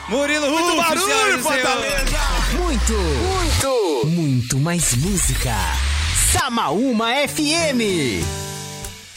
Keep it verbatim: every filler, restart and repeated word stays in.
Murilo Muito Rufo, barulho, senhoras e Fortaleza! senhores. Muito, muito, muito mais música. Samaúma F M.